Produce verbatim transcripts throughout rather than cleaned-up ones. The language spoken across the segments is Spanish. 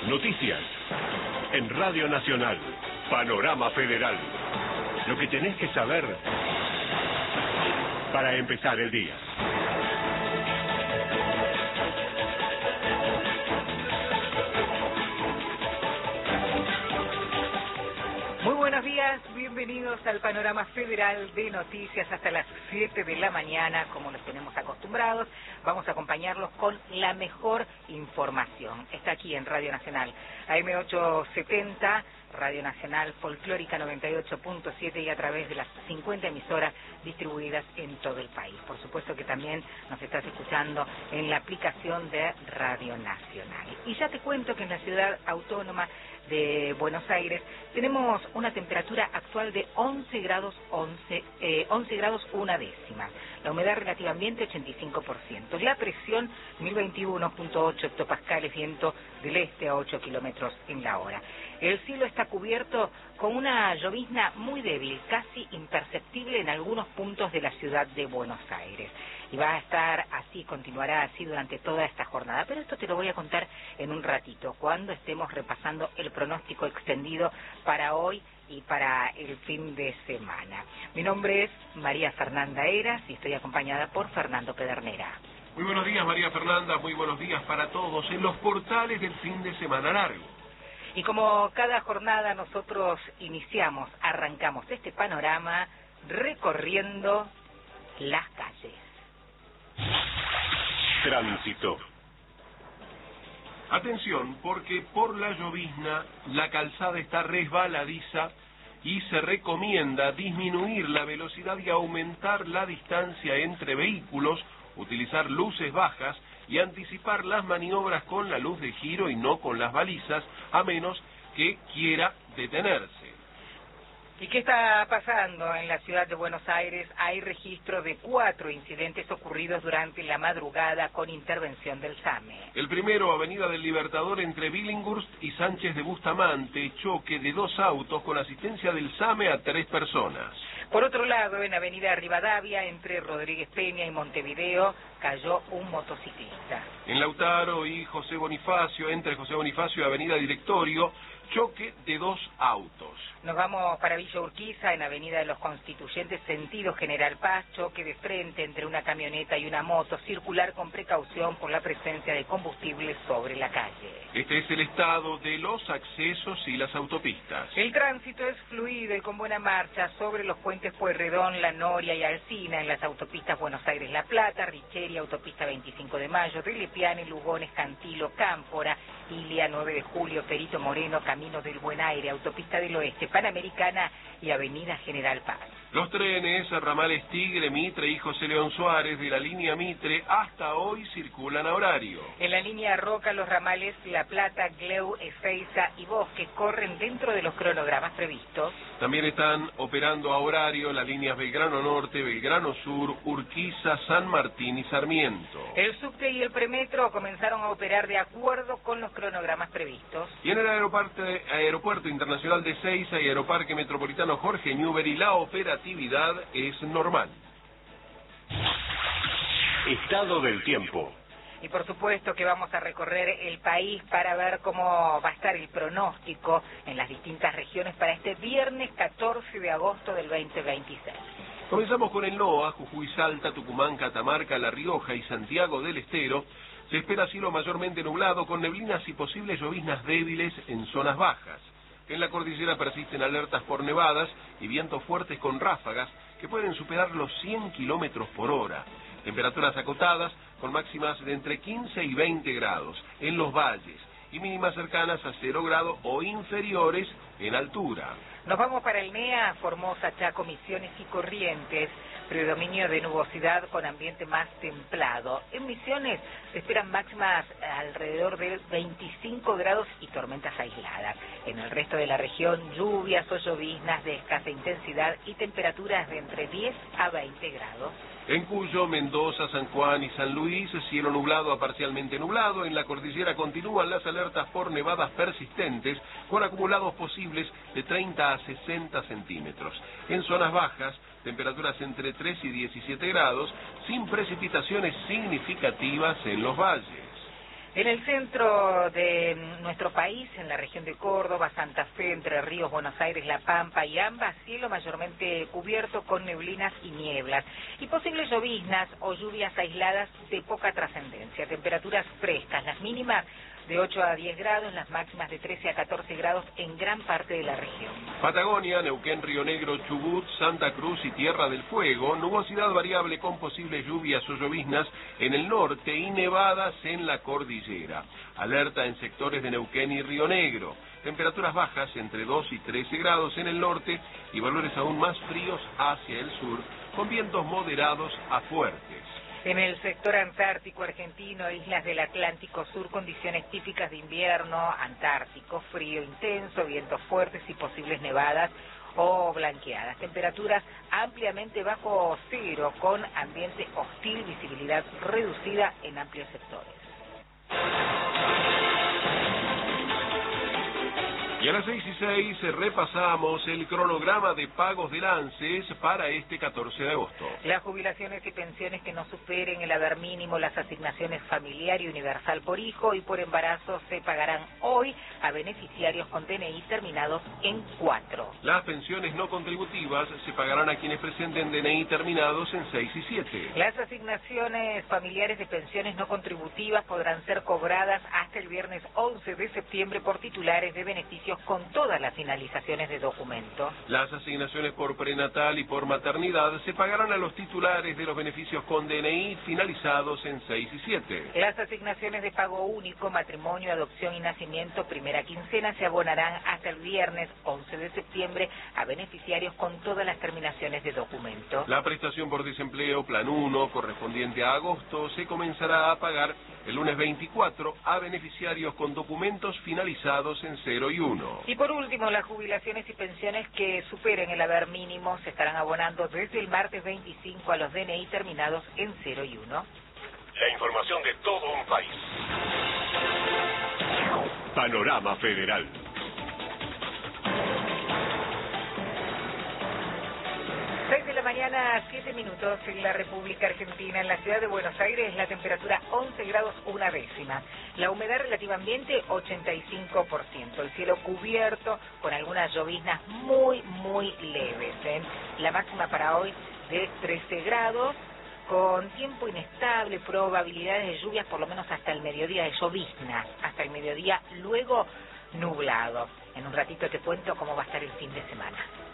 Noticias. En Radio Nacional. Panorama Federal. Lo que tenés que saber para empezar el día. Muy buenos días, bienvenidos al Panorama Federal de Noticias hasta las siete de la mañana, como nos tenemos acostumbrados. Vamos a acompañarlos con la mejor información. Está aquí en Radio Nacional, A M ochocientos setenta, Radio Nacional Folclórica noventa y ocho punto siete y a través de las cincuenta emisoras distribuidas en todo el país. Por supuesto que también nos estás escuchando en la aplicación de Radio Nacional. Y ya te cuento que en la ciudad autónoma de Buenos Aires tenemos una temperatura actual de once grados once, eh, once grados una décima. La humedad relativa ambiente ochenta y cinco por ciento. La presión mil veintiuno punto ocho hectopascales, viento del este a ocho kilómetros en la hora. El cielo está cubierto con una llovizna muy débil, casi imperceptible en algunos puntos de la ciudad de Buenos Aires. Y va a estar así, continuará así durante toda esta jornada. Pero esto te lo voy a contar en un ratito, cuando estemos repasando el pronóstico extendido para hoy y para el fin de semana. Mi nombre es María Fernanda Heras y estoy acompañada por Fernando Pedernera. Muy buenos días, María Fernanda, muy buenos días para todos en los portales del fin de semana largo. Y como cada jornada nosotros iniciamos, arrancamos este panorama recorriendo las calles. Tránsito. Atención, porque por la llovizna la calzada está resbaladiza y se recomienda disminuir la velocidad y aumentar la distancia entre vehículos, utilizar luces bajas y anticipar las maniobras con la luz de giro y no con las balizas, a menos que quiera detenerse. ¿Y qué está pasando en la ciudad de Buenos Aires? Hay registro de cuatro incidentes ocurridos durante la madrugada con intervención del SAME. El primero, Avenida del Libertador entre Billinghurst y Sánchez de Bustamante, choque de dos autos con asistencia del SAME a tres personas. Por otro lado, en Avenida Rivadavia, entre Rodríguez Peña y Montevideo, cayó un motociclista. En Lautaro y José Bonifacio, entre José Bonifacio y Avenida Directorio, choque de dos autos. Nos vamos para Villa Urquiza, en Avenida de los Constituyentes, sentido General Paz, choque de frente entre una camioneta y una moto, circular con precaución por la presencia de combustible sobre la calle. Este es el estado de los accesos y las autopistas. El tránsito es fluido y con buena marcha sobre los puentes Pueyrredón, La Noria y Alsina, en las autopistas Buenos Aires-La Plata, Richeri, autopista veinticinco de mayo, Rilipiane, Lugones, Cantilo, Cámpora, Ilia, nueve de julio, Perito Moreno, Camino del Buen Aire, autopista del Oeste, Panamericana y Avenida General Paz. Los trenes, ramales Tigre, Mitre y José León Suárez de la línea Mitre hasta hoy circulan a horario. En la línea Roca, los ramales La Plata, Gleu, Ezeiza y Bosque corren dentro de los cronogramas previstos. También están operando a horario las líneas Belgrano Norte, Belgrano Sur, Urquiza, San Martín y Sarmiento. El subte y el premetro comenzaron a operar de acuerdo con los cronogramas previstos. Y en el aeropuerto, aeropuerto Internacional de Ezeiza y Aeroparque Metropolitano Jorge Newbery, la operatividad es normal. Estado del tiempo. Y por supuesto que vamos a recorrer el país para ver cómo va a estar el pronóstico en las distintas regiones para este viernes catorce de agosto del veinte veintiséis. Comenzamos con el NOA, Jujuy, Salta, Tucumán, Catamarca, La Rioja y Santiago del Estero. Se espera cielo mayormente nublado con neblinas y posibles lloviznas débiles en zonas bajas. En la cordillera persisten alertas por nevadas y vientos fuertes con ráfagas que pueden superar los cien kilómetros por hora. Temperaturas acotadas con máximas de entre quince y veinte grados en los valles y mínimas cercanas a cero grado o inferiores en altura. Nos vamos para el NEA, Formosa, Chaco, Misiones y Corrientes. Predominio de nubosidad con ambiente más templado. En Misiones se esperan máximas alrededor de veinticinco grados y tormentas aisladas. En el resto de la región, lluvias o lloviznas de escasa intensidad y temperaturas de entre diez a veinte grados. En Cuyo, Mendoza, San Juan y San Luis, cielo nublado a parcialmente nublado. En la cordillera continúan las alertas por nevadas persistentes con acumulados posibles de treinta a sesenta centímetros. En zonas bajas, temperaturas entre tres y diecisiete grados, sin precipitaciones significativas en los valles. En el centro de nuestro país, en la región de Córdoba, Santa Fe, Entre Ríos, Buenos Aires, La Pampa y ambas, cielo mayormente cubierto con neblinas y nieblas y posibles lloviznas o lluvias aisladas de poca trascendencia. Temperaturas frescas, las mínimas de ocho a diez grados, las máximas de trece a catorce grados en gran parte de la región. Patagonia, Neuquén, Río Negro, Chubut, Santa Cruz y Tierra del Fuego, nubosidad variable con posibles lluvias o lloviznas en el norte y nevadas en la cordillera. Alerta en sectores de Neuquén y Río Negro. Temperaturas bajas entre dos y trece grados en el norte y valores aún más fríos hacia el sur, con vientos moderados a fuertes. En el sector antártico argentino, islas del Atlántico Sur, condiciones típicas de invierno antártico, frío intenso, vientos fuertes y posibles nevadas o blanqueadas. Temperaturas ampliamente bajo cero, con ambiente hostil, visibilidad reducida en amplios sectores. Y a las seis y seis repasamos el cronograma de pagos del ANSES para este catorce de agosto. Las jubilaciones y pensiones que no superen el haber mínimo, las asignaciones familiar y universal por hijo y por embarazo se pagarán hoy a beneficiarios con D N I terminados en cuatro. Las pensiones no contributivas se pagarán a quienes presenten D N I terminados en seis y siete. Las asignaciones familiares de pensiones no contributivas podrán ser cobradas hasta el viernes once de septiembre por titulares de beneficios con todas las finalizaciones de documento. Las asignaciones por prenatal y por maternidad se pagarán a los titulares de los beneficios con D N I finalizados en seis y siete. Las asignaciones de pago único, matrimonio, adopción y nacimiento, primera quincena, se abonarán hasta el viernes once de septiembre a beneficiarios con todas las terminaciones de documento. La prestación por desempleo, plan uno, correspondiente a agosto, se comenzará a pagar el lunes veinticuatro a beneficiarios con documentos finalizados en cero y uno. Y por último, las jubilaciones y pensiones que superen el haber mínimo se estarán abonando desde el martes veinticinco a los D N I terminados en cero y uno. La información de todo un país. Panorama Federal. seis de la mañana, siete minutos en la República Argentina. En la ciudad de Buenos Aires la temperatura once grados una décima. La humedad relativa ambiente ochenta y cinco por ciento. El cielo cubierto con algunas lloviznas muy, muy leves. ¿eh? La máxima para hoy de trece grados. Con tiempo inestable, probabilidades de lluvias por lo menos hasta el mediodía, de lloviznas hasta el mediodía, luego nublado. En un ratito te cuento cómo va a estar el fin de semana.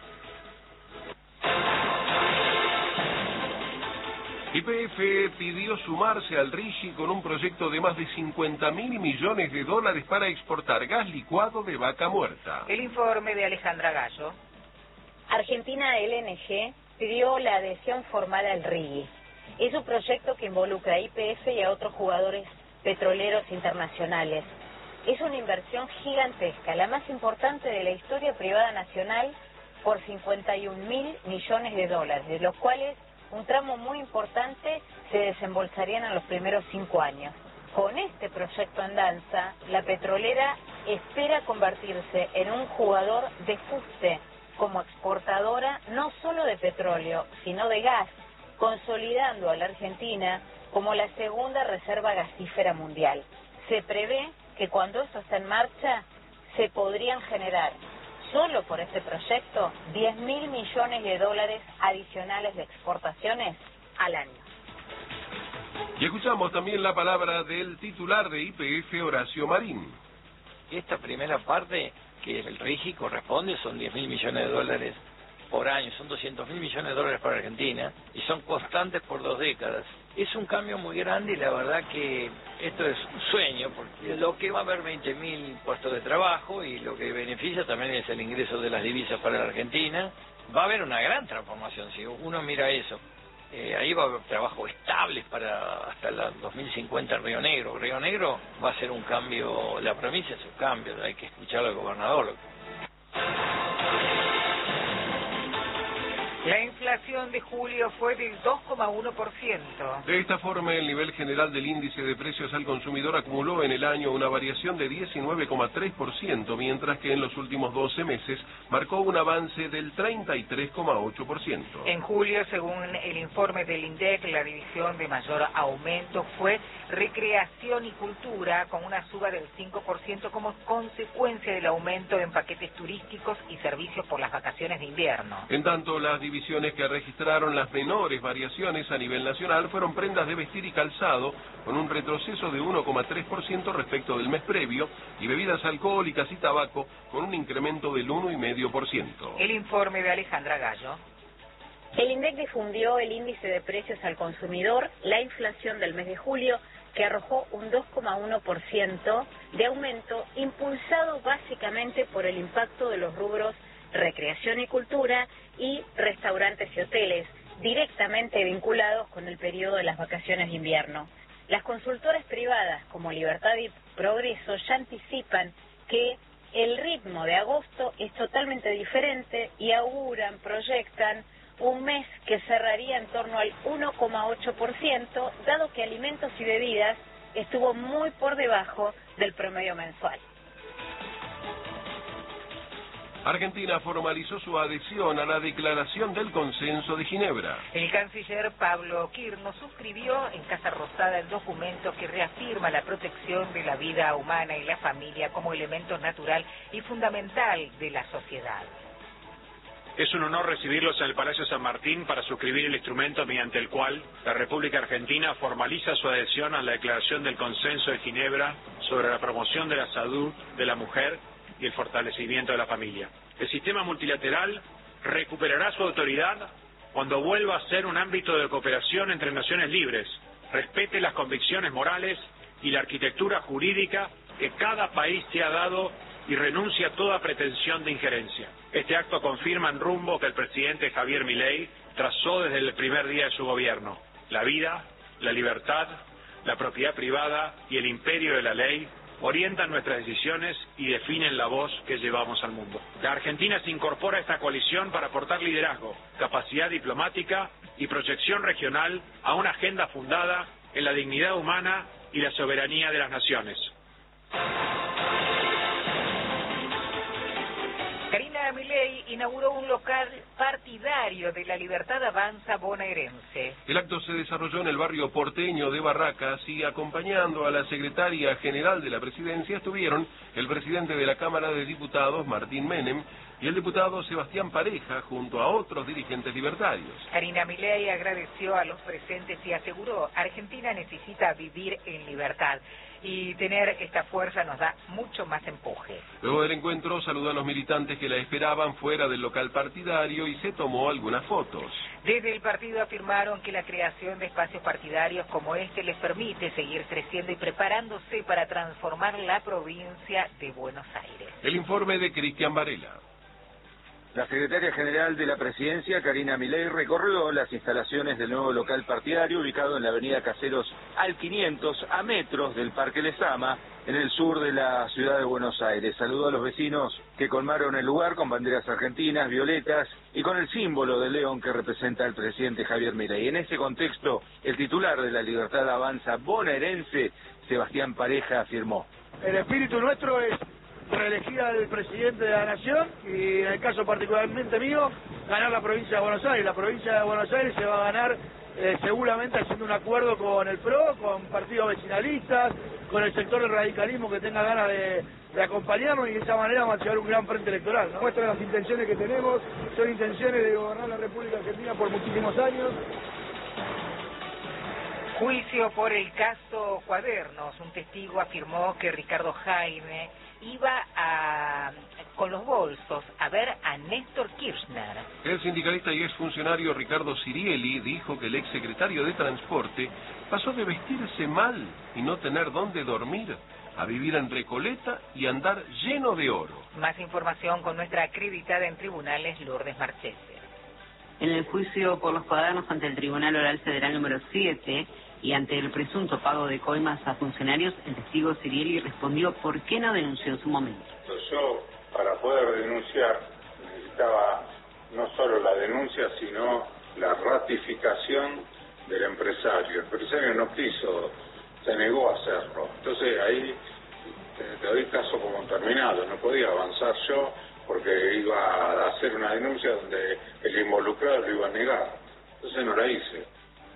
Y P F pidió sumarse al RIGI con un proyecto de más de cincuenta mil millones de dólares para exportar gas licuado de vaca muerta. El informe de Alejandra Gallo. Argentina L N G pidió la adhesión formal al RIGI. Es un proyecto que involucra a Y P F y a otros jugadores petroleros internacionales. Es una inversión gigantesca, la más importante de la historia privada nacional, por cincuenta y un mil millones de dólares, de los cuales un tramo muy importante se desembolsarían en los primeros cinco años. Con este proyecto en danza, la petrolera espera convertirse en un jugador de fuste como exportadora no solo de petróleo, sino de gas, consolidando a la Argentina como la segunda reserva gasífera mundial. Se prevé que cuando eso esté en marcha, se podrían generar, solo por este proyecto, diez mil millones de dólares adicionales de exportaciones al año. Y escuchamos también la palabra del titular de Y P F, Horacio Marín. Esta primera parte, que el RIGI corresponde, son diez mil millones de dólares por año, son doscientos mil millones de dólares para Argentina, y son constantes por dos décadas. Es un cambio muy grande y la verdad que esto es un sueño, porque lo que va a haber veinte mil puestos de trabajo y lo que beneficia también es el ingreso de las divisas para la Argentina. Va a haber una gran transformación, si uno mira eso. Eh, ahí va a haber trabajo estable para hasta el dos mil cincuenta en Río Negro. Río Negro va a ser un cambio, la provincia es un cambio, hay que escuchar al gobernador. La inflación de julio fue del dos coma uno por ciento. De esta forma, el nivel general del índice de precios al consumidor acumuló en el año una variación de diecinueve coma tres por ciento, mientras que en los últimos doce meses marcó un avance del treinta y tres coma ocho por ciento. En julio, según el informe del INDEC, la división de mayor aumento fue recreación y cultura, con una suba del cinco por ciento como consecuencia del aumento en paquetes turísticos y servicios por las vacaciones de invierno. En tanto, las divisiones que registraron las menores variaciones a nivel nacional fueron prendas de vestir y calzado, con un retroceso de uno coma tres por ciento respecto del mes previo, y bebidas alcohólicas y tabaco, con un incremento del uno coma cinco por ciento. El informe de Alejandra Gallo. El INDEC difundió el índice de precios al consumidor, la inflación del mes de julio, que arrojó un dos coma uno por ciento de aumento, impulsado básicamente por el impacto de los rubros recreación y cultura y restaurantes y hoteles, directamente vinculados con el periodo de las vacaciones de invierno. Las consultoras privadas como Libertad y Progreso ya anticipan que el ritmo de agosto es totalmente diferente y auguran, proyectan un mes que cerraría en torno al uno coma ocho por ciento, dado que alimentos y bebidas estuvo muy por debajo del promedio mensual. Argentina formalizó su adhesión a la Declaración del Consenso de Ginebra. El canciller Pablo Quirno suscribió en Casa Rosada el documento que reafirma la protección de la vida humana y la familia como elemento natural y fundamental de la sociedad. Es un honor recibirlos en el Palacio San Martín para suscribir el instrumento mediante el cual la República Argentina formaliza su adhesión a la Declaración del Consenso de Ginebra sobre la promoción de la salud de la mujer y el fortalecimiento de la familia. El sistema multilateral recuperará su autoridad cuando vuelva a ser un ámbito de cooperación entre naciones libres, respete las convicciones morales y la arquitectura jurídica que cada país se ha dado y renuncie a toda pretensión de injerencia. Este acto confirma en rumbo que el presidente Javier Milei trazó desde el primer día de su gobierno: la vida, la libertad, la propiedad privada y el imperio de la ley orientan nuestras decisiones y definen la voz que llevamos al mundo. La Argentina se incorpora a esta coalición para aportar liderazgo, capacidad diplomática y proyección regional a una agenda fundada en la dignidad humana y la soberanía de las naciones. Karina Milei inauguró un local partidario de la Libertad Avanza bonaerense. El acto se desarrolló en el barrio porteño de Barracas y, acompañando a la secretaria general de la presidencia, estuvieron el presidente de la Cámara de Diputados, Martín Menem, y el diputado Sebastián Pareja, junto a otros dirigentes libertarios. Karina Milei agradeció a los presentes y aseguró: Argentina necesita vivir en libertad y tener esta fuerza nos da mucho más empuje. Luego del encuentro saludó a los militantes que la esperaban fuera del local partidario y se tomó algunas fotos. Desde el partido afirmaron que la creación de espacios partidarios como este les permite seguir creciendo y preparándose para transformar la provincia de Buenos Aires. El informe de Cristian Varela. La secretaria general de la presidencia, Karina Milei, recorrió las instalaciones del nuevo local partidario ubicado en la avenida Caseros al quinientos, a metros del Parque Lezama, en el sur de la ciudad de Buenos Aires. Saludó a los vecinos que colmaron el lugar con banderas argentinas, violetas y con el símbolo del león que representa al presidente Javier Milei. En ese contexto, el titular de la Libertad Avanza bonaerense, Sebastián Pareja, afirmó: el espíritu nuestro es reelegir al presidente de la Nación y, en el caso particularmente mío, ganar la provincia de Buenos Aires. La provincia de Buenos Aires se va a ganar eh, seguramente haciendo un acuerdo con el P R O, con partidos vecinalistas, con el sector del radicalismo que tenga ganas de, de acompañarnos, y de esa manera vamos a llevar un gran frente electoral, ¿no? Muestran las intenciones que tenemos, son intenciones de gobernar la República Argentina por muchísimos años. Juicio por el caso Cuadernos. Un testigo afirmó que Ricardo Jaime iba a, con los bolsos a ver a Néstor Kirchner. El sindicalista y exfuncionario Ricardo Sirieli dijo que el exsecretario de Transporte pasó de vestirse mal y no tener dónde dormir a vivir en Recoleta y andar lleno de oro. Más información con nuestra acreditada en tribunales, Lourdes Marchese. En el juicio por los cuadernos ante el Tribunal Oral Federal número siete y ante el presunto pago de coimas a funcionarios, el testigo Sirieli respondió por qué no denunció en su momento. Yo, para poder denunciar, necesitaba no solo la denuncia, sino la ratificación del empresario. El empresario no quiso, se negó a hacerlo. Entonces ahí te doy caso como terminado, no podía avanzar yo porque iba a hacer una denuncia donde el involucrado lo iba a negar. Entonces no la hice.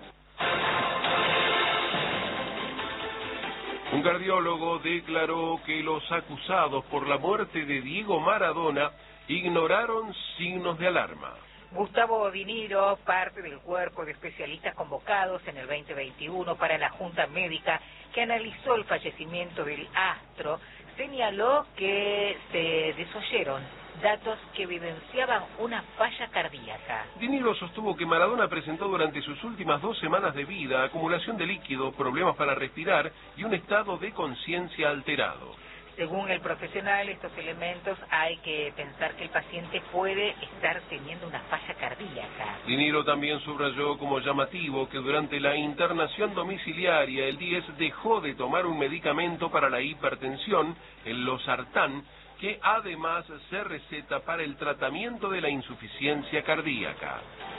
Un cardiólogo declaró que los acusados por la muerte de Diego Maradona ignoraron signos de alarma. Gustavo Diniro, parte del cuerpo de especialistas convocados en el veinte veintiuno para la Junta Médica que analizó el fallecimiento del astro, señaló que se desoyeron datos que evidenciaban una falla cardíaca. Diniro sostuvo que Maradona presentó durante sus últimas dos semanas de vida acumulación de líquido, problemas para respirar y un estado de conciencia alterado. Según el profesional, estos elementos hay que pensar que el paciente puede estar teniendo una falla cardíaca. Diniro también subrayó como llamativo que durante la internación domiciliaria el diez dejó de tomar un medicamento para la hipertensión, el losartán, que además se receta para el tratamiento de la insuficiencia cardíaca.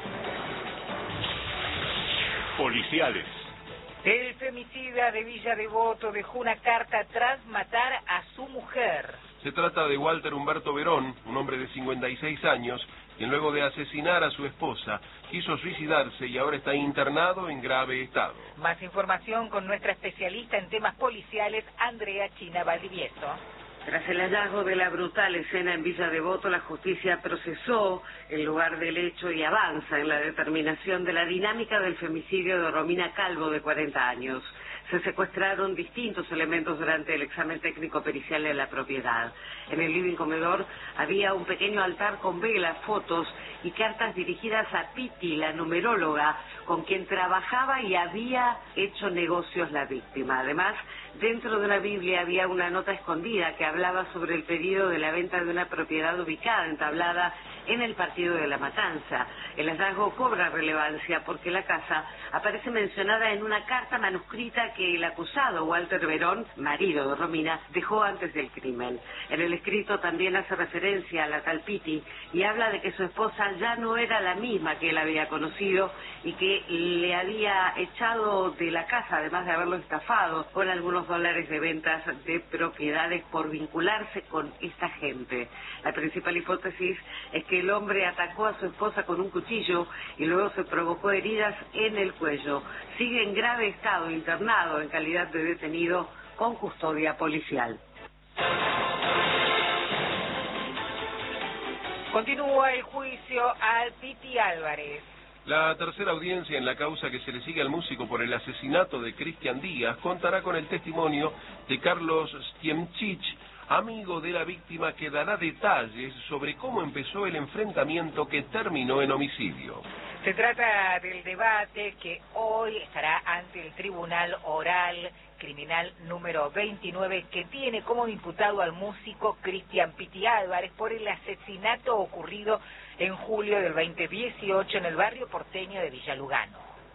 Policiales. El femicida de Villa Devoto dejó una carta tras matar a su mujer. Se trata de Walter Humberto Verón, un hombre de cincuenta y seis años, quien luego de asesinar a su esposa quiso suicidarse y ahora está internado en grave estado. Más información con nuestra especialista en temas policiales, Andrea China Valdivieso. Tras el hallazgo de la brutal escena en Villa Devoto, la justicia procesó el lugar del hecho y avanza en la determinación de la dinámica del femicidio de Romina Calvo, de cuarenta años. Se secuestraron distintos elementos durante el examen técnico pericial de la propiedad. En el living comedor había un pequeño altar con velas, fotos y cartas dirigidas a Piti, la numeróloga, con quien trabajaba y había hecho negocios la víctima. Además, dentro de una Biblia había una nota escondida que hablaba sobre el pedido de la venta de una propiedad ubicada en Tablada, en el partido de La Matanza. El hallazgo cobra relevancia porque la casa aparece mencionada en una carta manuscrita que el acusado, Walter Verón, marido de Romina, dejó antes del crimen. En el escrito también hace referencia a la tal Piti y habla de que su esposa ya no era la misma que él había conocido y que le había echado de la casa, además de haberlo estafado con algunos dólares de ventas de propiedades por vincularse con esta gente. La principal hipótesis es que el hombre atacó a su esposa con un cuchillo y luego se provocó heridas en el cuello. Sigue en grave estado, internado en calidad de detenido con custodia policial. Continúa el juicio al Piti Álvarez. La tercera audiencia en la causa que se le sigue al músico por el asesinato de Cristian Díaz contará con el testimonio de Carlos Stiemchich, amigo de la víctima, que dará detalles sobre cómo empezó el enfrentamiento que terminó en homicidio. Se trata del debate que hoy estará ante el Tribunal Oral Criminal número veintinueve, que tiene como imputado al músico Cristian Piti Álvarez por el asesinato ocurrido en julio del veinte dieciocho en el barrio porteño de Villa Lugano.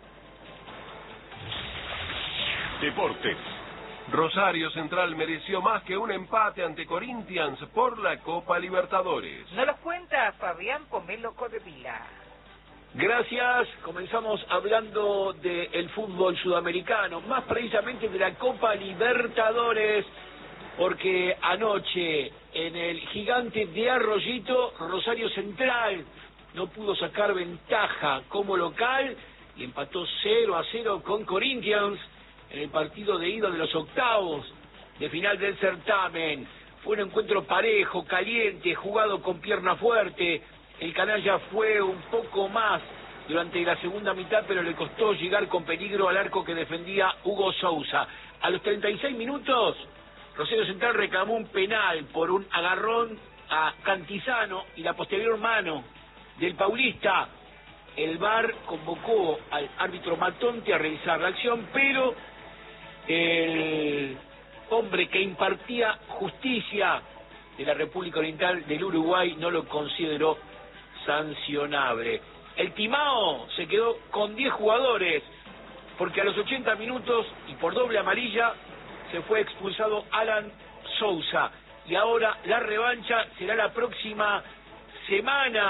Deportes. Rosario Central mereció más que un empate ante Corinthians por la Copa Libertadores. Nos lo cuenta Fabián Pomelo Codevila. Gracias. Comenzamos hablando del fútbol sudamericano, más precisamente de la Copa Libertadores, porque anoche en el Gigante de Arroyito, Rosario Central no pudo sacar ventaja como local y empató cero a cero con Corinthians en el partido de ida de los octavos de final del certamen. Fue un encuentro parejo, caliente, jugado con pierna fuerte. El canalla fue un poco más durante la segunda mitad, pero le costó llegar con peligro al arco que defendía Hugo Sousa. A los treinta y seis minutos, Rosario Central reclamó un penal por un agarrón a Cantizano y la posterior mano del paulista. El V A R convocó al árbitro Matonte a revisar la acción, pero el hombre que impartía justicia de la República Oriental del Uruguay no lo consideró sancionable. El Timao se quedó con diez jugadores porque a los ochenta minutos y por doble amarilla se fue expulsado Alan Sousa, y ahora la revancha será la próxima semana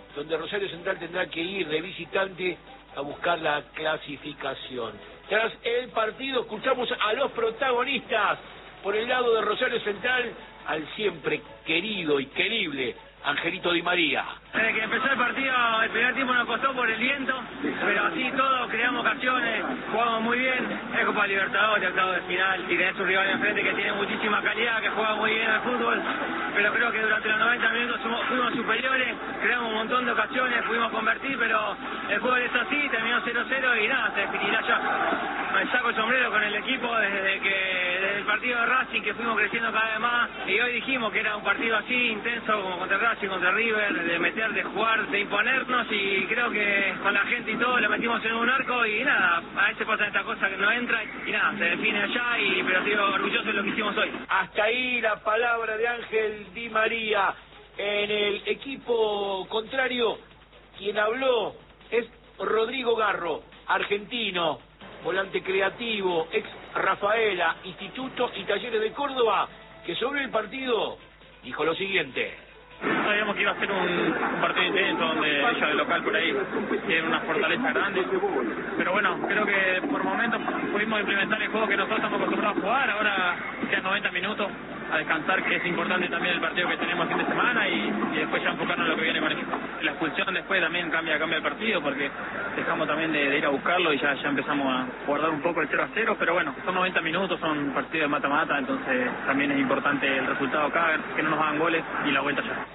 donde Rosario Central tendrá que ir de visitante a buscar la clasificación. Tras el partido escuchamos a los protagonistas. Por el lado de Rosario Central, al siempre querido y querible Angelito Di María. Desde que empezó el partido, el primer tiempo nos costó por el viento, pero así todo, creamos ocasiones, jugamos muy bien. Es Copa Libertadores, octavo de final, y tenés un rival enfrente que tiene muchísima calidad, que juega muy bien al fútbol, pero creo que durante los noventa minutos somos, fuimos superiores, creamos un montón de ocasiones, pudimos convertir, pero el fútbol es así, terminó cero cero y nada, se definirá ya. Me saco el sombrero con el equipo desde que desde el partido de Racing, que fuimos creciendo cada vez más, y hoy dijimos que era un partido así, intenso, como contra Racing, contra River, de meter, de jugar, de imponernos, y creo que con la gente y todo lo metimos en un arco, y nada, a veces pasan estas cosas que no entran, y nada, se define allá, y pero estoy orgulloso de lo que hicimos hoy. Hasta ahí la palabra de Ángel Di María. En el equipo contrario, quien habló es Rodrigo Garro, argentino, volante creativo, ex Rafaela, Instituto y Talleres de Córdoba, que sobre el partido dijo lo siguiente. Sabíamos que iba a ser un, un partido intenso, donde ella de local por ahí tiene una fortaleza grande, pero bueno, creo que por momentos pudimos implementar el juego que nosotros estamos acostumbrados a jugar. Ahora quedan noventa minutos a descansar, que es importante también el partido que tenemos el fin de semana, y, y después ya enfocarnos en lo que viene con ellos. La expulsión después también cambia cambia el partido, porque dejamos también de, de ir a buscarlo y ya, ya empezamos a guardar un poco el cero a cero, pero bueno, son noventa minutos, son partidos de mata-mata, entonces también es importante el resultado acá, que no nos hagan goles y la vuelta ya.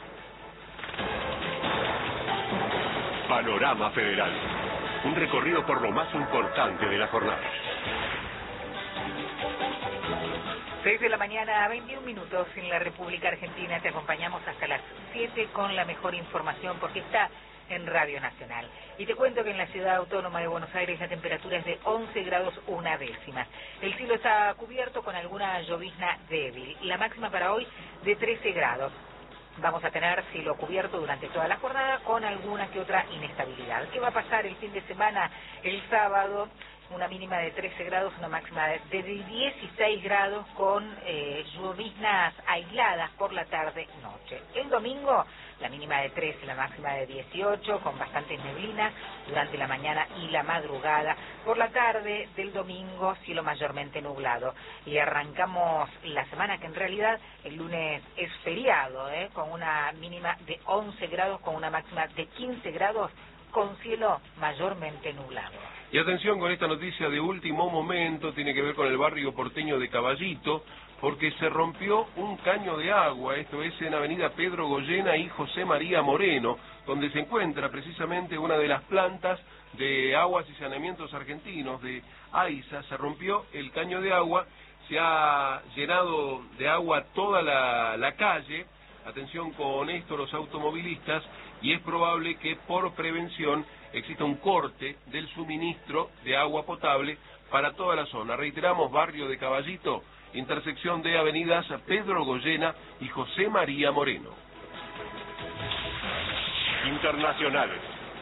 Panorama Federal. Un recorrido por lo más importante de la jornada. seis de la mañana, veintiún minutos en la República Argentina. Te acompañamos hasta las siete con la mejor información, porque está en Radio Nacional. Y te cuento que en la ciudad autónoma de Buenos Aires la temperatura es de once grados una décima. El cielo está cubierto con alguna llovizna débil. La máxima para hoy de trece grados. Vamos a tener cielo cubierto durante toda la jornada con alguna que otra inestabilidad. ¿Qué va a pasar el fin de semana? El sábado, una mínima de trece grados, una máxima de dieciséis grados con eh, lloviznas aisladas por la tarde-noche. El domingo, la mínima de trece, la máxima de dieciocho, con bastantes neblinas durante la mañana y la madrugada. Por la tarde del domingo, cielo mayormente nublado. Y arrancamos la semana, que en realidad el lunes es feriado, ¿eh? con una mínima de once grados, con una máxima de quince grados, con cielo mayormente nublado. Y atención con esta noticia de último momento, tiene que ver con el barrio porteño de Caballito, porque se rompió un caño de agua, esto es en Avenida Pedro Goyena y José María Moreno, donde se encuentra precisamente una de las plantas de Aguas y Saneamientos Argentinos, de AISA. Se rompió el caño de agua, se ha llenado de agua toda la, la calle. Atención con esto los automovilistas, y es probable que por prevención exista un corte del suministro de agua potable para toda la zona. Reiteramos, barrio de Caballito, intersección de avenidas Pedro Goyena y José María Moreno. Internacionales.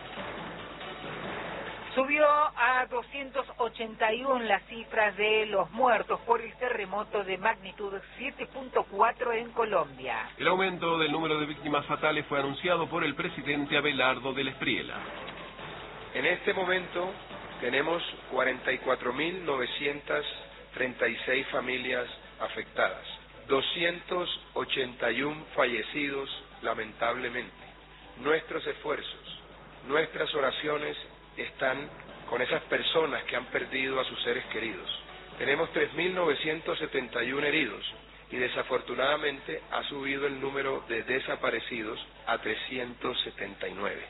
Subió a doscientos ochenta y uno las cifras de los muertos por el terremoto de magnitud siete punto cuatro en Colombia. El aumento del número de víctimas fatales fue anunciado por el presidente Abelardo del Espriella. En este momento tenemos cuarenta y cuatro mil novecientas treinta y seis familias afectadas, doscientos ochenta y uno fallecidos lamentablemente. Nuestros esfuerzos, nuestras oraciones están con esas personas que han perdido a sus seres queridos. Tenemos tres mil novecientos setenta y uno heridos y desafortunadamente ha subido el número de desaparecidos a trescientos setenta y nueve.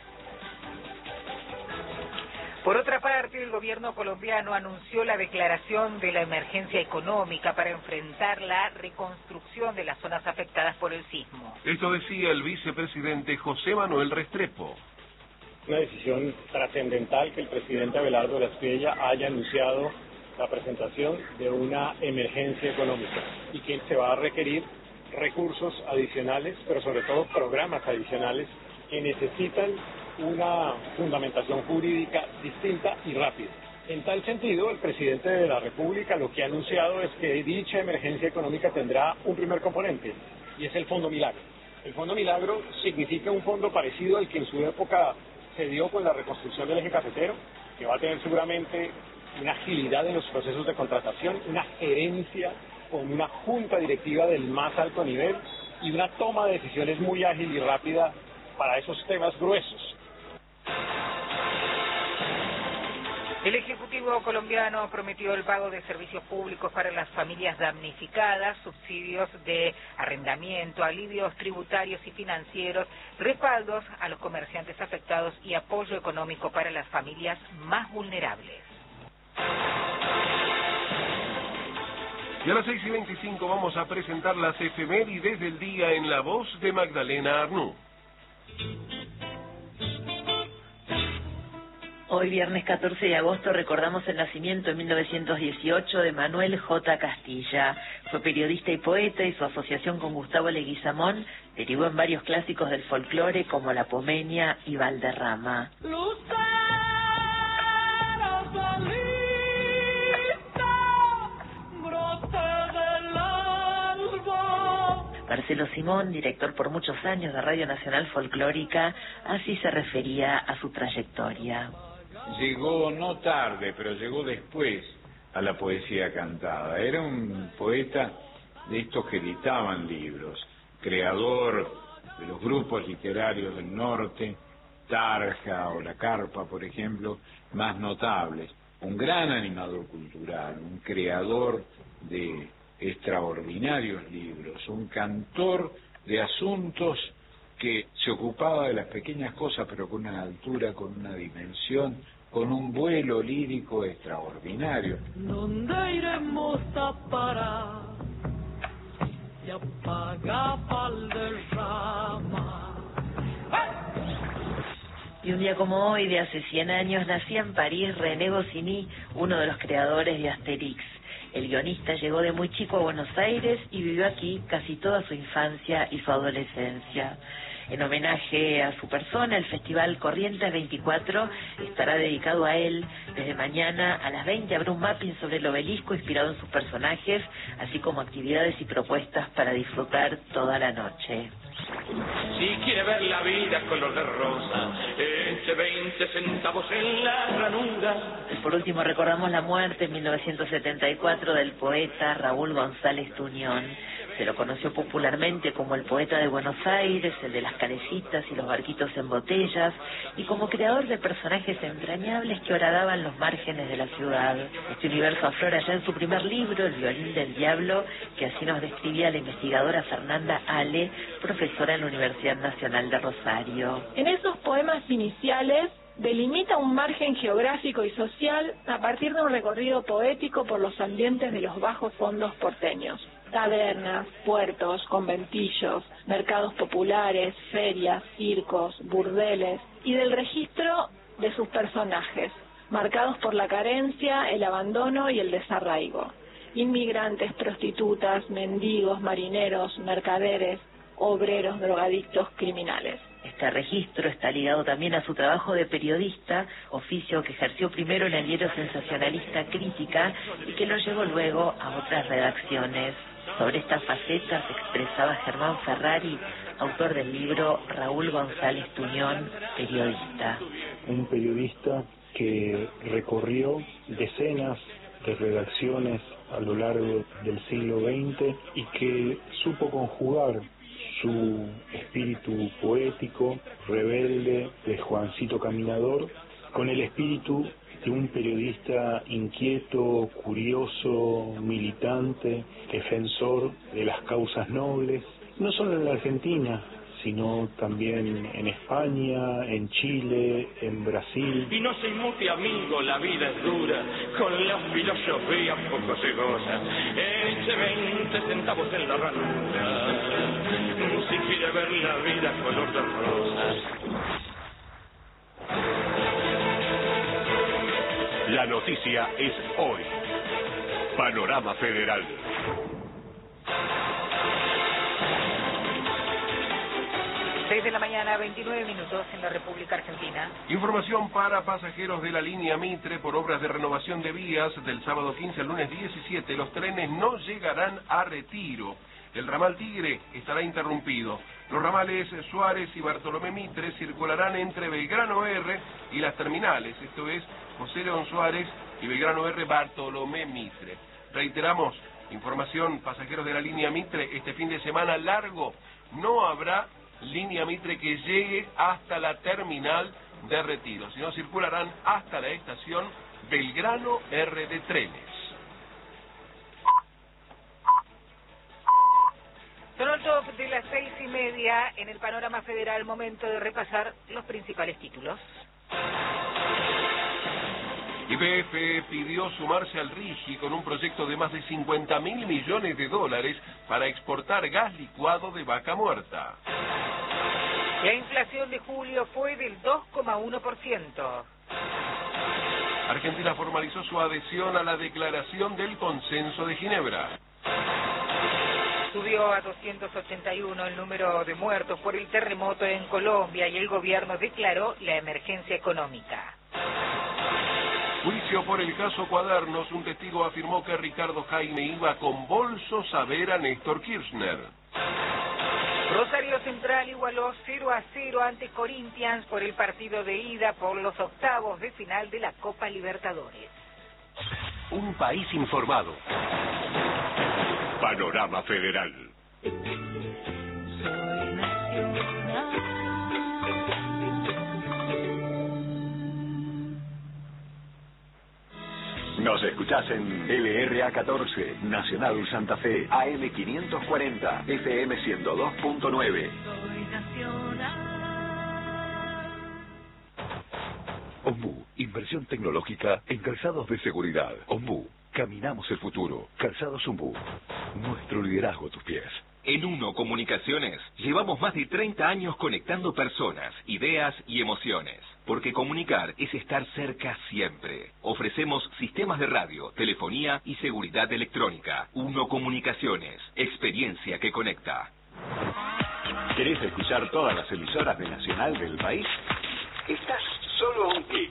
Por otra parte, el gobierno colombiano anunció la declaración de la emergencia económica para enfrentar la reconstrucción de las zonas afectadas por el sismo. Esto decía el vicepresidente José Manuel Restrepo. Una decisión trascendental que el presidente Abelardo de la Espriella haya anunciado la presentación de una emergencia económica y que se va a requerir recursos adicionales, pero sobre todo programas adicionales que necesitan una fundamentación jurídica distinta y rápida. En tal sentido, el presidente de la República lo que ha anunciado es que dicha emergencia económica tendrá un primer componente, y es el Fondo Milagro. El Fondo Milagro significa un fondo parecido al que en su época se dio con la reconstrucción del eje cafetero, que va a tener seguramente una agilidad en los procesos de contratación, una gerencia con una junta directiva del más alto nivel y una toma de decisiones muy ágil y rápida para esos temas gruesos. El Ejecutivo colombiano prometió el pago de servicios públicos para las familias damnificadas, subsidios de arrendamiento, alivios tributarios y financieros, respaldos a los comerciantes afectados y apoyo económico para las familias más vulnerables. Y a las seis y veinticinco vamos a presentar las efemérides del día en la voz de Magdalena Arnú. Hoy, viernes catorce de agosto, recordamos el nacimiento en mil novecientos dieciocho de Manuel J. Castilla. Fue periodista y poeta y su asociación con Gustavo Leguizamón derivó en varios clásicos del folclore como La Pomeña y Valderrama. Marcelo Simón, director por muchos años de Radio Nacional Folclórica, así se refería a su trayectoria. Llegó no tarde, pero llegó después a la poesía cantada. Era un poeta de estos que editaban libros, creador de los grupos literarios del norte, Tarja o La Carpa, por ejemplo, más notables. Un gran animador cultural, un creador de extraordinarios libros, un cantor de asuntos que se ocupaba de las pequeñas cosas, pero con una altura, con una dimensión, con un vuelo lírico extraordinario. ¿Dónde iremos a parar? Y apaga Valderrama. Y un día como hoy, de hace cien años, nacía en París René Goscinny, uno de los creadores de Asterix. El guionista llegó de muy chico a Buenos Aires y vivió aquí casi toda su infancia y su adolescencia. En homenaje a su persona, el Festival Corrientes veinticuatro estará dedicado a él. Desde mañana a las veinte habrá un mapping sobre el obelisco inspirado en sus personajes, así como actividades y propuestas para disfrutar toda la noche. Si quiere ver la vida color de rosa, eche veinte centavos en la ranura. Por último, recordamos la muerte en mil novecientos setenta y cuatro del poeta Raúl González Tuñón. Se lo conoció popularmente como el poeta de Buenos Aires, el de las calecitas y los barquitos en botellas, y como creador de personajes entrañables que horadaban los márgenes de la ciudad. Este universo aflora ya en su primer libro, El violín del diablo, que así nos describía la investigadora Fernanda Ale, profesora en la Universidad Nacional de Rosario. En esos poemas iniciales delimita un margen geográfico y social a partir de un recorrido poético por los ambientes de los bajos fondos porteños. Tabernas, puertos, conventillos, mercados populares, ferias, circos, burdeles, y del registro de sus personajes, marcados por la carencia, el abandono y el desarraigo. Inmigrantes, prostitutas, mendigos, marineros, mercaderes, obreros, drogadictos, criminales. Este registro está ligado también a su trabajo de periodista, oficio que ejerció primero en el diario sensacionalista Crítica y que lo llevó luego a otras redacciones. Sobre estas facetas expresaba Germán Ferrari, autor del libro Raúl González Tuñón, periodista. Un periodista que recorrió decenas de redacciones a lo largo del siglo veinte y que supo conjugar su espíritu poético, rebelde, de Juancito Caminador, con el espíritu de un periodista inquieto, curioso, militante, defensor de las causas nobles, no solo en la Argentina, sino también en España, en Chile, en Brasil. Y no se inmute, amigo, la vida es dura, con la filosofía poco se goza. Eche veinte centavos en la ranura, si quiere ver la vida color de rosas. La noticia es hoy. Panorama Federal. seis de la mañana, veintinueve minutos en la República Argentina. Información para pasajeros de la línea Mitre por obras de renovación de vías del sábado quince al lunes diecisiete. Los trenes no llegarán a Retiro. El ramal Tigre estará interrumpido. Los ramales Suárez y Bartolomé Mitre circularán entre Belgrano R y las terminales, esto es José León Suárez y Belgrano R Bartolomé Mitre. Reiteramos, información, pasajeros de la línea Mitre, este fin de semana largo no habrá línea Mitre que llegue hasta la terminal de Retiro, sino circularán hasta la estación Belgrano R de trenes. Son el top de las seis y media en el Panorama Federal, momento de repasar los principales títulos. Y P F pidió sumarse al RIGI con un proyecto de más de cincuenta mil millones de dólares para exportar gas licuado de vaca muerta. La inflación de julio fue del dos coma uno por ciento. Argentina formalizó su adhesión a la declaración del Consenso de Ginebra. Subió a doscientos ochenta y uno el número de muertos por el terremoto en Colombia y el gobierno declaró la emergencia económica. Juicio por el caso Cuadernos. Un testigo afirmó que Ricardo Jaime iba con bolsos a ver a Néstor Kirchner. Rosario Central igualó cero a cero ante Corinthians por el partido de ida por los octavos de final de la Copa Libertadores. Un país informado. Panorama Federal. Nos escuchás en L R A catorce, Nacional Santa Fe, A M quinientos cuarenta, F M ciento dos punto nueve. Ombú, inversión tecnológica en calzados de seguridad. Ombú, caminamos el futuro. Calzados Ombú, nuestro liderazgo a tus pies. En Uno Comunicaciones llevamos más de treinta años conectando personas, ideas y emociones. Porque comunicar es estar cerca siempre. Ofrecemos sistemas de radio, telefonía y seguridad electrónica. Uno Comunicaciones, experiencia que conecta. ¿Querés escuchar todas las emisoras de Nacional del país? Estás solo a un clic.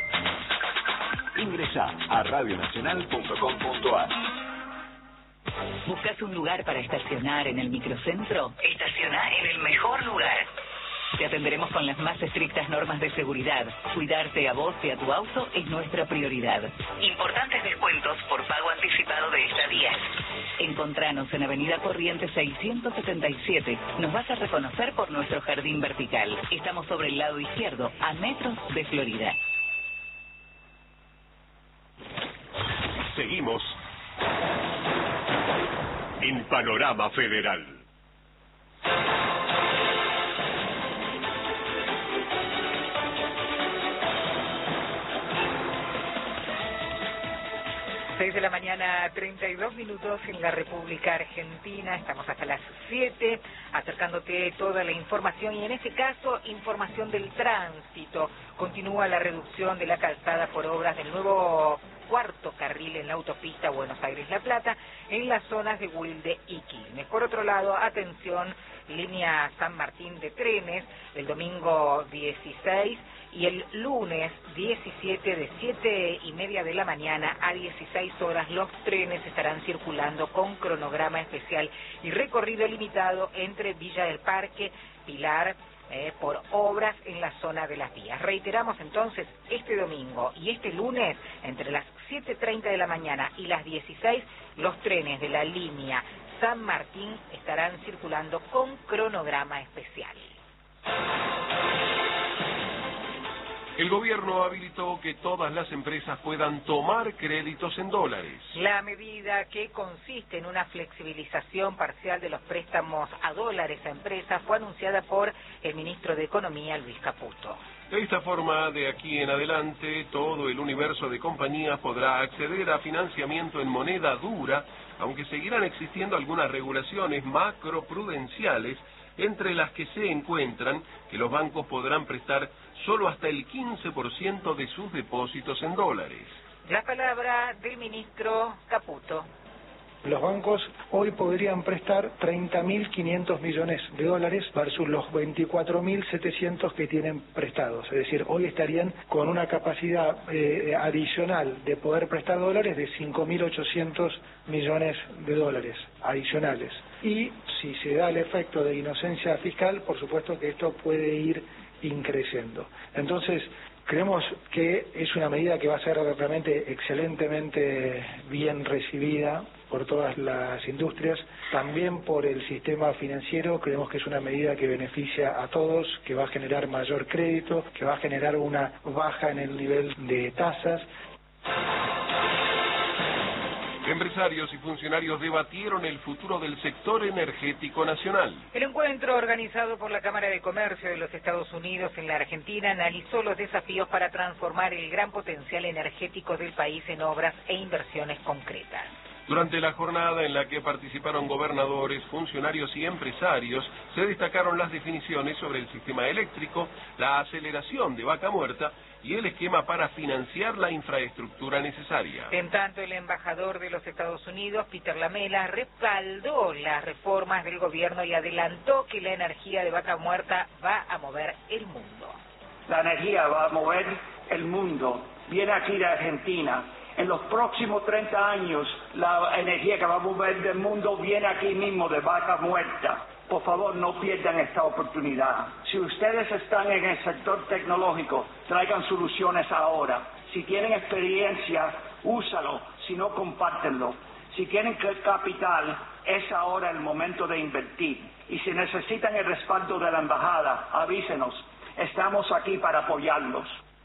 Ingresá a radionacional punto com punto a r. ¿Buscas un lugar para estacionar en el microcentro? Estaciona en el mejor lugar. Te atenderemos con las más estrictas normas de seguridad. Cuidarte a vos y a tu auto es nuestra prioridad. Importantes descuentos por pago anticipado de estadías. Encontranos en Avenida Corrientes seiscientos setenta y siete. Nos vas a reconocer por nuestro jardín vertical. Estamos sobre el lado izquierdo, a metros de Florida. Seguimos en Panorama Federal. seis de la mañana, treinta y dos minutos en la República Argentina. Estamos hasta las siete, acercándote toda la información y en este caso, información del tránsito. Continúa la reducción de la calzada por obras del nuevo cuarto carril en la autopista Buenos Aires-La Plata en las zonas de Wilde y Quilmes. Por otro lado, atención, línea San Martín de trenes, el domingo dieciséis y el lunes diecisiete de siete y media de la mañana a dieciséis horas los trenes estarán circulando con cronograma especial y recorrido limitado entre Villa del Parque, Pilar, eh, por obras en la zona de las vías. Reiteramos entonces, este domingo y este lunes, entre las siete treinta de la mañana y las dieciséis, los trenes de la línea San Martín estarán circulando con cronograma especial. El gobierno habilitó que todas las empresas puedan tomar créditos en dólares. La medida, que consiste en una flexibilización parcial de los préstamos a dólares a empresas, fue anunciada por el ministro de Economía, Luis Caputo. De esta forma, de aquí en adelante, todo el universo de compañías podrá acceder a financiamiento en moneda dura, aunque seguirán existiendo algunas regulaciones macroprudenciales, entre las que se encuentran que los bancos podrán prestar solo hasta el quince por ciento de sus depósitos en dólares. La palabra del ministro Caputo. Los bancos hoy podrían prestar treinta mil quinientos millones de dólares versus los veinticuatro mil setecientos que tienen prestados. Es decir, hoy estarían con una capacidad eh, adicional de poder prestar dólares de cinco mil ochocientos millones de dólares adicionales. Y si se da el efecto de inocencia fiscal, por supuesto que esto puede ir increciendo. Entonces, creemos que es una medida que va a ser realmente excelentemente bien recibida por todas las industrias, también por el sistema financiero. Creemos que es una medida que beneficia a todos, que va a generar mayor crédito, que va a generar una baja en el nivel de tasas. Empresarios y funcionarios debatieron el futuro del sector energético nacional. El encuentro organizado por la Cámara de Comercio de los Estados Unidos en la Argentina analizó los desafíos para transformar el gran potencial energético del país en obras e inversiones concretas. Durante la jornada en la que participaron gobernadores, funcionarios y empresarios, se destacaron las definiciones sobre el sistema eléctrico, la aceleración de Vaca Muerta y el esquema para financiar la infraestructura necesaria. En tanto, el embajador de los Estados Unidos, Peter Lamela, respaldó las reformas del gobierno y adelantó que la energía de Vaca Muerta va a mover el mundo. La energía va a mover el mundo. Viene aquí de Argentina. En los próximos treinta años, la energía que va a mover del mundo viene aquí mismo, de Vaca Muerta. Por favor, no pierdan esta oportunidad. Si ustedes están en el sector tecnológico, traigan soluciones ahora. Si tienen experiencia, úsalo. Si no, compártenlo. Si quieren capital, es ahora el momento de invertir. Y si necesitan el respaldo de la embajada, avísenos. Estamos aquí para apoyarlos.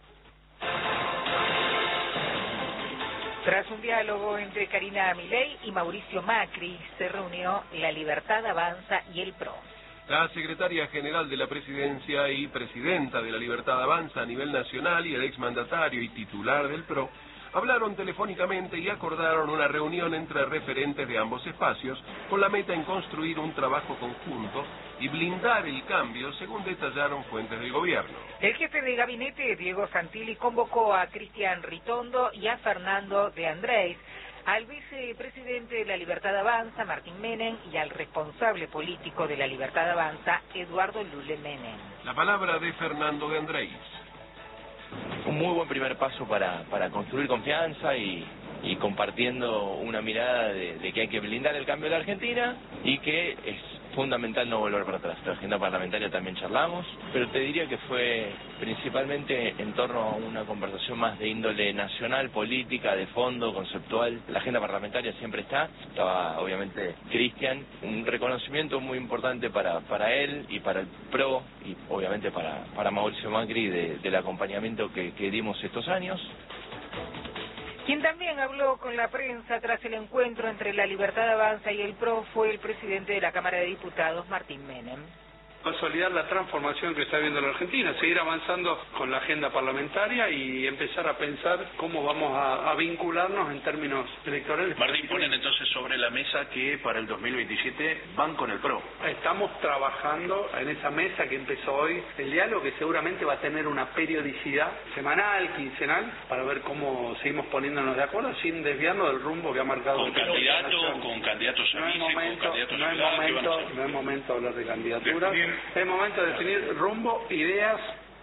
Tras un diálogo entre Karina Milei y Mauricio Macri, se reunió La Libertad Avanza y el P R O. La secretaria general de la presidencia y presidenta de La Libertad Avanza a nivel nacional y el exmandatario y titular del P R O hablaron telefónicamente y acordaron una reunión entre referentes de ambos espacios con la meta en construir un trabajo conjunto y blindar el cambio, según detallaron fuentes del gobierno. El jefe de gabinete, Diego Santilli, convocó a Cristian Ritondo y a Fernando de Andrés, al vicepresidente de La Libertad Avanza, Martín Menem, y al responsable político de La Libertad Avanza, Eduardo Lule Menem. La palabra de Fernando de Andrés. Un muy buen primer paso para, para construir confianza y, y compartiendo una mirada de, de que hay que blindar el cambio de la Argentina y que es fundamental no volver para atrás. La agenda parlamentaria también charlamos, pero te diría que fue principalmente en torno a una conversación más de índole nacional, política, de fondo, conceptual. La agenda parlamentaria siempre está, estaba obviamente Cristian, un reconocimiento muy importante para, para él y para el P R O y obviamente para, para Mauricio Macri de, del acompañamiento que, que dimos estos años. Quien también habló con la prensa tras el encuentro entre La Libertad Avanza y el P R O fue el presidente de la Cámara de Diputados, Martín Menem. Consolidar la transformación que está viendo la Argentina, seguir avanzando con la agenda parlamentaria y empezar a pensar cómo vamos a, a vincularnos en términos electorales. Martín, ponen entonces sobre la mesa que para el dos mil veintisiete van con el P R O. Estamos trabajando en esa mesa que empezó hoy, el diálogo que seguramente va a tener una periodicidad semanal, quincenal, para ver cómo seguimos poniéndonos de acuerdo sin desviarnos del rumbo que ha marcado. ¿Con candidatos, con candidatos a vice, con candidatos a ciudad? No es momento, no es momento de hablar de candidaturas. Es momento de definir rumbo, ideas.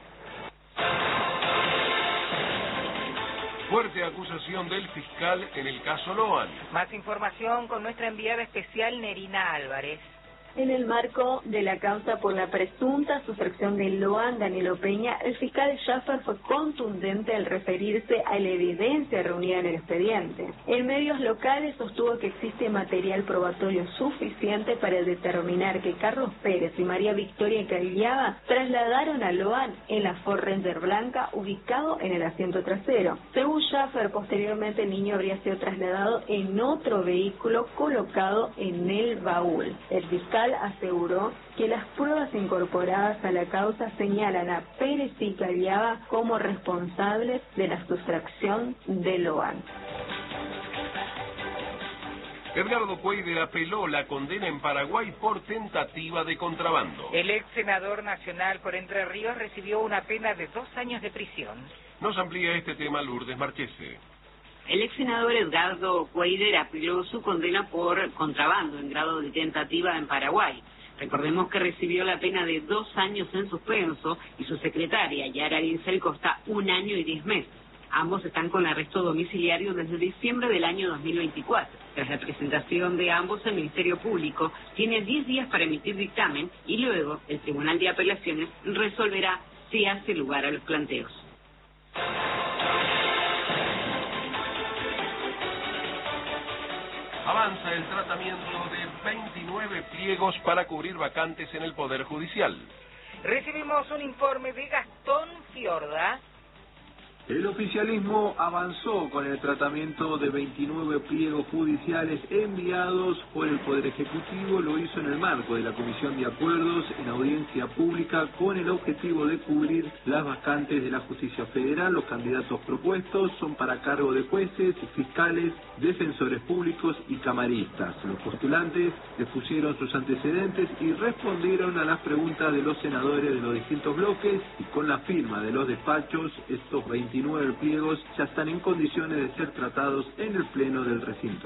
Fuerte acusación del fiscal en el caso Loan. Más información con nuestra enviada especial Nerina Álvarez. En el marco de la causa por la presunta sustracción de Loan Danilo Peña, el fiscal Schaffer fue contundente al referirse a la evidencia reunida en el expediente. En medios locales sostuvo que existe material probatorio suficiente para determinar que Carlos Pérez y María Victoria Cagliava trasladaron a Loan en la Ford Ranger blanca ubicado en el asiento trasero. Según Schaffer, posteriormente el niño habría sido trasladado en otro vehículo colocado en el baúl. El fiscal aseguró que las pruebas incorporadas a la causa señalan a Pérez y Cagliava como responsables de la sustracción de Loan. Edgardo Cueide apeló la condena en Paraguay por tentativa de contrabando. El ex senador nacional por Entre Ríos recibió una pena de dos años de prisión. Nos amplía este tema Lourdes Marchese. El ex senador Edgardo Cueider apeló su condena por contrabando en grado de tentativa en Paraguay. Recordemos que recibió la pena de dos años en suspenso y su secretaria, Yara Ginsel, Costa, un año y diez meses. Ambos están con arresto domiciliario desde diciembre del año dos mil veinticuatro. Tras la presentación de ambos, el Ministerio Público tiene diez días para emitir dictamen y luego el Tribunal de Apelaciones resolverá si hace lugar a los planteos. Avanza el tratamiento de veintinueve pliegos para cubrir vacantes en el Poder Judicial. Recibimos un informe de Gastón Fiorda. El oficialismo avanzó con el tratamiento de veintinueve pliegos judiciales enviados por el Poder Ejecutivo. Lo hizo en el marco de la Comisión de Acuerdos en audiencia pública con el objetivo de cubrir las vacantes de la justicia federal. Los candidatos propuestos son para cargo de jueces, fiscales, defensores públicos y camaristas. Los postulantes expusieron sus antecedentes y respondieron a las preguntas de los senadores de los distintos bloques, y con la firma de los despachos, estos veintinueve pliegos ya están en condiciones de ser tratados en el pleno del recinto.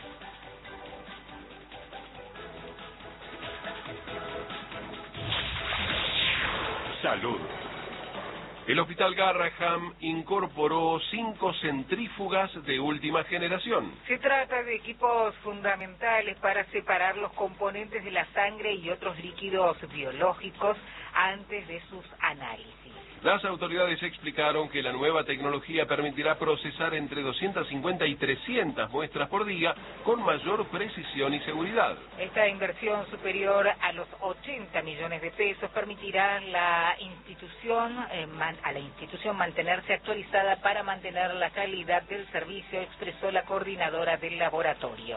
Salud. El Hospital Garraham incorporó cinco centrífugas de última generación. Se trata de equipos fundamentales para separar los componentes de la sangre y otros líquidos biológicos antes de sus análisis. Las autoridades explicaron que la nueva tecnología permitirá procesar entre doscientas cincuenta y trescientas muestras por día con mayor precisión y seguridad. Esta inversión superior a los ochenta millones de pesos permitirá la institución, eh, man, a la institución mantenerse actualizada para mantener la calidad del servicio, expresó la coordinadora del laboratorio.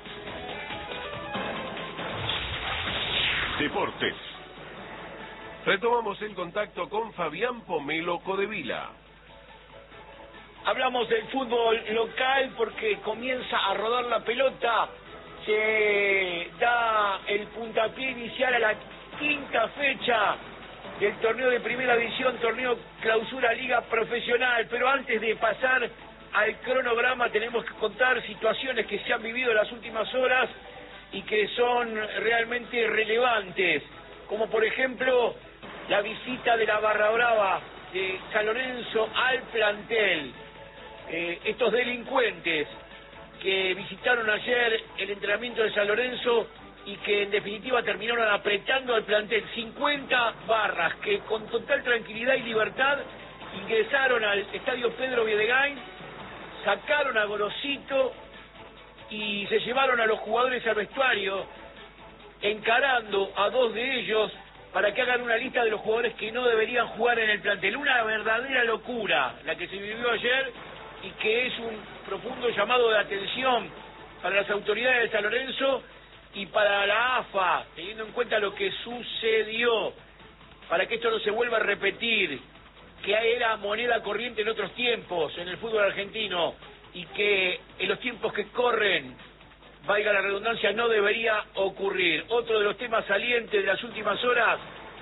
Deportes. Retomamos el contacto con Fabián Pomelo Codevila. Hablamos del fútbol local porque comienza a rodar la pelota. Se da el puntapié inicial a la quinta fecha del torneo de primera división, torneo clausura liga profesional. Pero antes de pasar al cronograma tenemos que contar situaciones que se han vivido en las últimas horas y que son realmente relevantes, como por ejemplo la visita de la Barra Brava de San Lorenzo al plantel. Eh, estos delincuentes que visitaron ayer el entrenamiento de San Lorenzo y que en definitiva terminaron apretando al plantel. cincuenta barras que con total tranquilidad y libertad ingresaron al estadio Pedro Videgain, sacaron a Gorosito y se llevaron a los jugadores al vestuario, encarando a dos de ellos para que hagan una lista de los jugadores que no deberían jugar en el plantel. Una verdadera locura la que se vivió ayer y que es un profundo llamado de atención para las autoridades de San Lorenzo y para la A F A, teniendo en cuenta lo que sucedió, para que esto no se vuelva a repetir, que era moneda corriente en otros tiempos en el fútbol argentino y que en los tiempos que corren, valga la redundancia, no debería ocurrir. Otro de los temas salientes de las últimas horas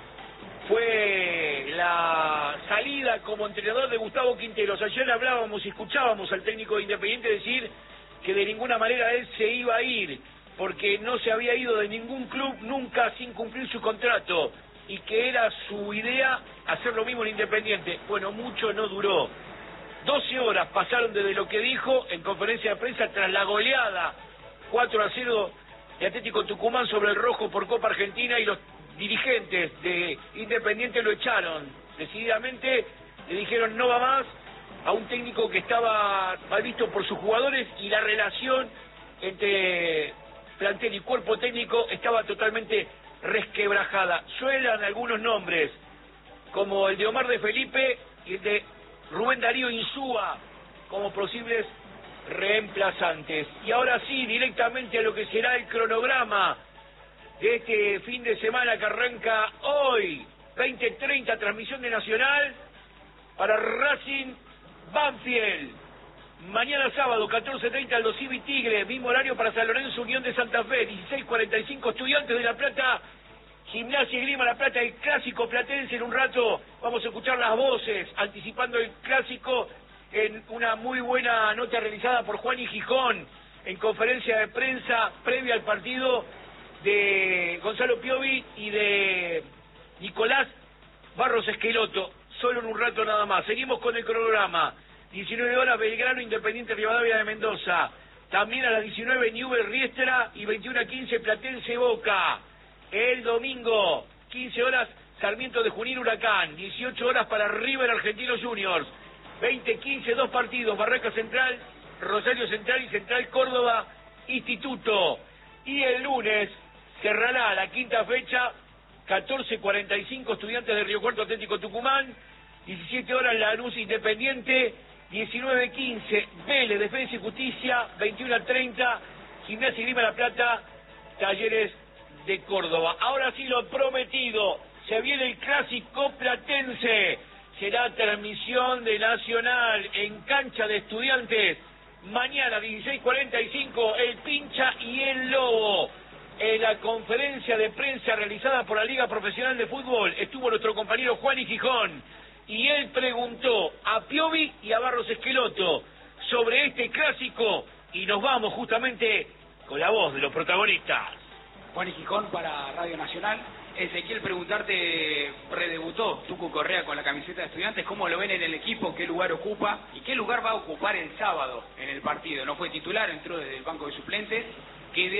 fue la salida como entrenador de Gustavo Quinteros. Ayer hablábamos y escuchábamos al técnico de Independiente decir que de ninguna manera él se iba a ir, porque no se había ido de ningún club nunca sin cumplir su contrato, y que era su idea hacer lo mismo en Independiente. Bueno, mucho no duró. doce horas pasaron desde lo que dijo en conferencia de prensa tras la goleada cuatro a cero de Atlético Tucumán sobre el Rojo por Copa Argentina, y los dirigentes de Independiente lo echaron decididamente, le dijeron no va más a un técnico que estaba mal visto por sus jugadores, y la relación entre plantel y cuerpo técnico estaba totalmente resquebrajada. Suenan algunos nombres como el de Omar de Felipe y el de Rubén Darío Insúa como posibles reemplazantes. Y ahora sí, directamente a lo que será el cronograma de este fin de semana que arranca hoy, veinte treinta, transmisión de Nacional para Racing Banfield. Mañana sábado, catorce treinta, Aldo Civi Tigre, mismo horario para San Lorenzo Unión de Santa Fe, dieciséis cuarenta y cinco, Estudiantes de La Plata, Gimnasia y Grima La Plata, el clásico platense. En un rato vamos a escuchar las voces anticipando el clásico en una muy buena nota realizada por Juan y Gijón en conferencia de prensa previa al partido de Gonzalo Piovi y de Nicolás Barros Esqueloto. Solo en un rato nada más. Seguimos con el cronograma. diecinueve horas Belgrano, Independiente Rivadavia de Mendoza. También a las diecinueve Newell's Riestra y veintiuno a quince Platense Boca. El domingo, quince horas Sarmiento de Junín Huracán. dieciocho horas para River Argentinos Juniors. veinte quince, dos partidos, Barraca Central, Rosario Central y Central Córdoba Instituto. Y el lunes cerrará la quinta fecha, catorce cuarenta y cinco Estudiantes de Río Cuarto Atlético Tucumán, diecisiete horas Lanús Independiente, diecinueve quince Vélez Defensa y Justicia, veintiuno a treinta Gimnasia y Grima La Plata, Talleres de Córdoba. Ahora sí, lo prometido, se viene el clásico platense. Será transmisión de Nacional en cancha de Estudiantes. Mañana, dieciséis cuarenta y cinco, el Pincha y el Lobo. En la conferencia de prensa realizada por la Liga Profesional de Fútbol estuvo nuestro compañero Juan y Gijón. Y él preguntó a Piovi y a Barros Esqueloto sobre este clásico. Y nos vamos justamente con la voz de los protagonistas. Juan y Gijón para Radio Nacional. Ezequiel, preguntarte, redebutó Tucu Correa con la camiseta de Estudiantes, ¿cómo lo ven en el equipo? ¿Qué lugar ocupa? ¿Y qué lugar va a ocupar el sábado en el partido? No fue titular, entró desde el banco de suplentes. ¿Qué idea